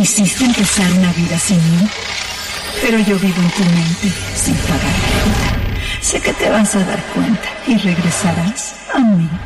quisiste empezar una vida sin mí, pero yo vivo en tu mente sin pagar renta. Sé que te vas a dar cuenta y regresarás a mí.